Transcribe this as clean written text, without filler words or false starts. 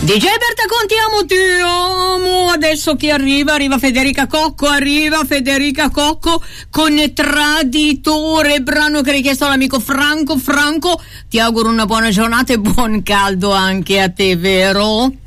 DJ Bertaconti, ti amo. Adesso chi arriva? Arriva Federica Cocco con Traditore, brano che ha richiesto l'amico Franco. Ti auguro una buona giornata e buon caldo anche a te, vero?